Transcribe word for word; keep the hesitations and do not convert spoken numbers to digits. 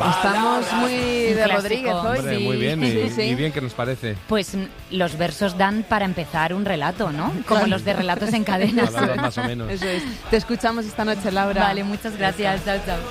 Estamos muy de clásico. Rodríguez hoy. Hombre, Sí. muy bien, y, Sí, sí. y bien que nos parece. Pues mm, los versos dan para empezar un relato, ¿no? Como Claro. los de relatos en cadena. Palabras más o menos. Eso es. Te escuchamos esta noche, Laura. Vale, muchas gracias. Chao, chao.